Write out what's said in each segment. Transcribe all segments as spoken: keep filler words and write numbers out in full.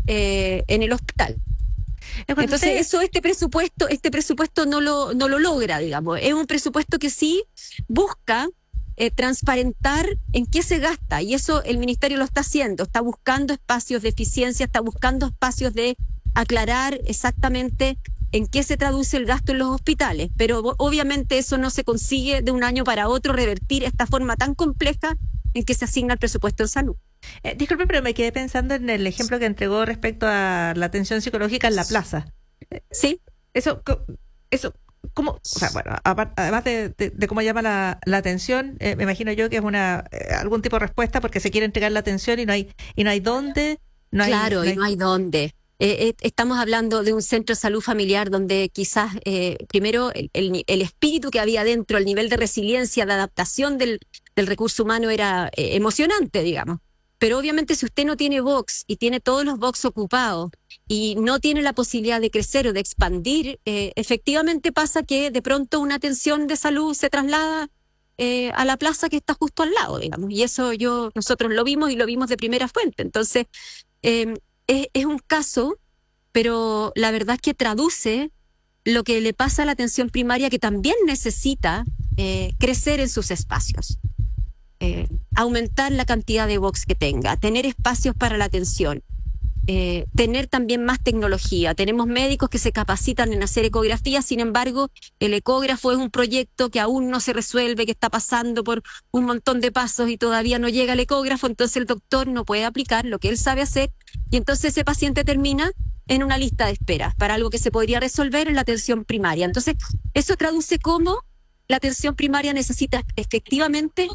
eh, en el hospital. Entonces usted... eso este presupuesto este presupuesto no lo no lo logra, digamos. Es un presupuesto que sí busca eh, transparentar en qué se gasta, y eso el ministerio lo está haciendo, está buscando espacios de eficiencia, está buscando espacios de aclarar exactamente en qué se traduce el gasto en los hospitales, pero obviamente eso no se consigue de un año para otro, revertir esta forma tan compleja en que se asigna el presupuesto en salud. Eh, disculpe, pero me quedé pensando en el ejemplo que entregó respecto a la atención psicológica en la plaza. Sí. Eso, eso, ¿cómo? O sea, bueno, además de, de, de cómo llama la, la atención, eh, me imagino yo que es una eh, algún tipo de respuesta porque se quiere entregar la atención y no hay y no hay dónde. No hay, claro, no hay... y no hay dónde. Eh, eh, estamos hablando de un centro de salud familiar donde quizás, eh, primero, el, el, el espíritu que había dentro, el nivel de resiliencia, de adaptación del, del recurso humano era eh, emocionante, digamos. Pero obviamente si usted no tiene box y tiene todos los box ocupados y no tiene la posibilidad de crecer o de expandir, eh, efectivamente pasa que de pronto una atención de salud se traslada eh, a la plaza que está justo al lado, digamos. Y eso yo nosotros lo vimos y lo vimos de primera fuente. Entonces, eh, es, es un caso, pero la verdad es que traduce lo que le pasa a la atención primaria, que también necesita eh, crecer en sus espacios. Eh, aumentar la cantidad de box que tenga, tener espacios para la atención, eh, tener también más tecnología. Tenemos médicos que se capacitan en hacer ecografías, sin embargo, el ecógrafo es un proyecto que aún no se resuelve, que está pasando por un montón de pasos y todavía no llega el ecógrafo, entonces el doctor no puede aplicar lo que él sabe hacer y entonces ese paciente termina en una lista de espera para algo que se podría resolver en la atención primaria. Entonces, eso traduce cómo la atención primaria necesita efectivamente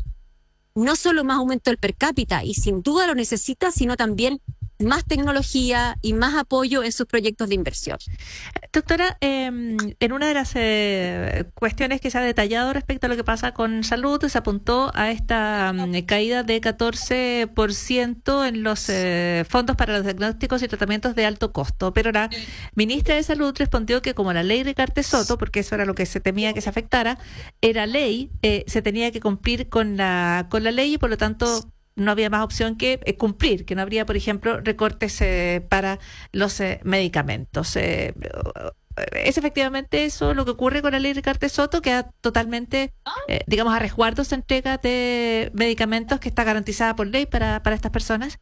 no solo más aumento del per cápita, y sin duda lo necesita, sino también más tecnología y más apoyo en sus proyectos de inversión. Doctora, eh, en una de las eh, cuestiones que se ha detallado respecto a lo que pasa con salud, se apuntó a esta um, caída de catorce por ciento en los eh, fondos para los diagnósticos y tratamientos de alto costo, pero la ministra de Salud respondió que como la ley Ricarte Soto, porque eso era lo que se temía que se afectara, era ley, eh, se tenía que cumplir con la, con la ley y por lo tanto no había más opción que eh, cumplir, que no habría, por ejemplo, recortes eh, para los eh, medicamentos. Eh, ¿Es efectivamente eso lo que ocurre con la ley Ricarte Soto? Queda totalmente, eh, digamos, a resguardo esa entrega de medicamentos que está garantizada por ley para, para estas personas.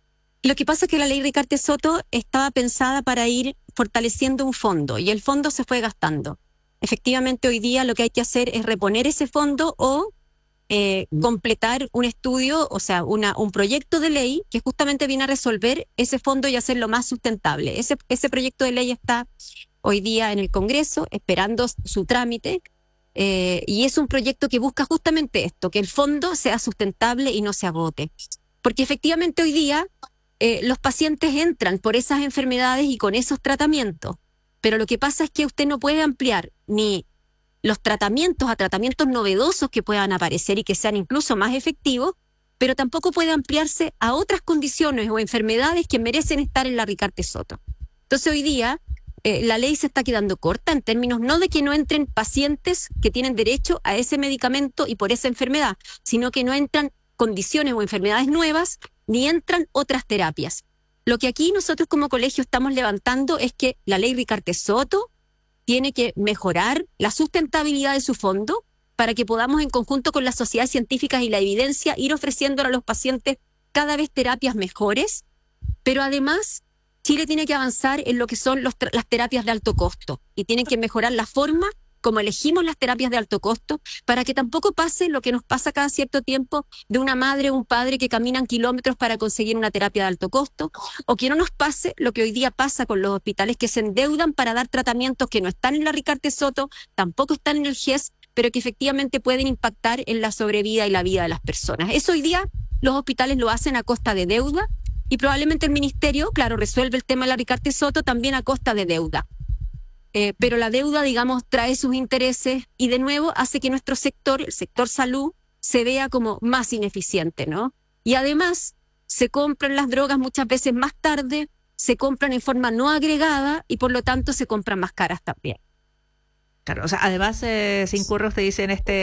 Lo que pasa es que la ley Ricarte Soto estaba pensada para ir fortaleciendo un fondo y el fondo se fue gastando. Efectivamente, hoy día lo que hay que hacer es reponer ese fondo o Eh, completar un estudio, o sea, una, un proyecto de ley que justamente viene a resolver ese fondo y hacerlo más sustentable. Ese, ese proyecto de ley está hoy día en el Congreso esperando su trámite eh, y es un proyecto que busca justamente esto, que el fondo sea sustentable y no se agote. Porque efectivamente hoy día eh, los pacientes entran por esas enfermedades y con esos tratamientos, pero lo que pasa es que usted no puede ampliar ni los tratamientos a tratamientos novedosos que puedan aparecer y que sean incluso más efectivos, pero tampoco puede ampliarse a otras condiciones o enfermedades que merecen estar en la Ricarte Soto. Entonces hoy día eh, la ley se está quedando corta en términos no de que no entren pacientes que tienen derecho a ese medicamento y por esa enfermedad, sino que no entran condiciones o enfermedades nuevas ni entran otras terapias. Lo que aquí nosotros como colegio estamos levantando es que la ley Ricarte Soto tiene que mejorar la sustentabilidad de su fondo para que podamos en conjunto con las sociedades científicas y la evidencia ir ofreciéndole a los pacientes cada vez terapias mejores, pero además Chile tiene que avanzar en lo que son los, las terapias de alto costo y tienen que mejorar la forma como elegimos las terapias de alto costo para que tampoco pase lo que nos pasa cada cierto tiempo de una madre o un padre que caminan kilómetros para conseguir una terapia de alto costo, o que no nos pase lo que hoy día pasa con los hospitales que se endeudan para dar tratamientos que no están en la Ricarte Soto, tampoco están en el G E S, pero que efectivamente pueden impactar en la sobrevida y la vida de las personas. Eso hoy día los hospitales lo hacen a costa de deuda y probablemente el ministerio, claro, resuelve el tema de la Ricarte Soto también a costa de deuda. Eh, pero la deuda, digamos, trae sus intereses y de nuevo hace que nuestro sector, el sector salud, se vea como más ineficiente, ¿no? Y además se compran las drogas muchas veces más tarde, se compran en forma no agregada y por lo tanto se compran más caras también. Claro, o sea, además eh, se incurre, usted dice, en este